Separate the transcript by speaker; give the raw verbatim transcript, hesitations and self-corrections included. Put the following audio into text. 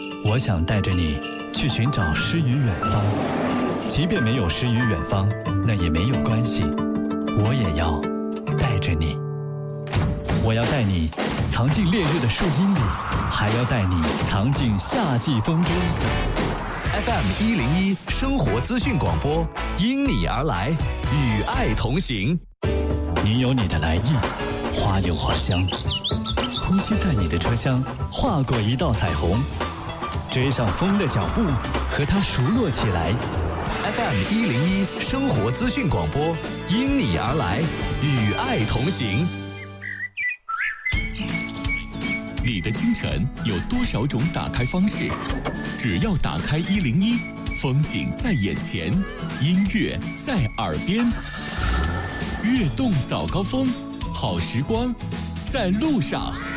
Speaker 1: 我想带着你去寻找诗与远方，即便没有诗与远方，那也没有关系，我也要带着你。我要带你藏进烈日的树荫里，还要带你藏进夏季风中。
Speaker 2: F M 一零一生活资讯广播，因你而来，与爱同行。
Speaker 1: 你有你的来意，花有花香，呼吸在你的车厢，划过一道彩虹，追上风的脚步，和它熟络起来。
Speaker 2: F M 一零一生活资讯广播，因你而来，与爱同行。
Speaker 3: 你的清晨有多少种打开方式？只要打开一零一，风景在眼前，音乐在耳边。悦动早高峰，好时光在路上。